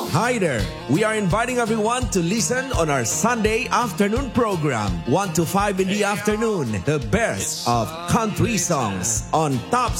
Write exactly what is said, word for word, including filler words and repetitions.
Hi there. We are inviting everyone to listen on our Sunday afternoon program, one to five in the afternoon, the best of country songs on Top